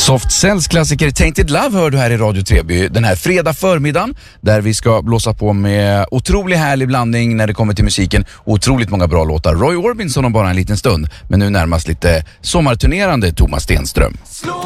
Soft Cells klassiker Tainted Love hör du här i Radio Treby den här fredag förmiddagen där vi ska blåsa på med otroligt härlig blandning när det kommer till musiken. Otroligt många bra låtar. Roy Orbison om bara en liten stund, men nu närmast lite sommarturnerande Thomas Stenström. Slå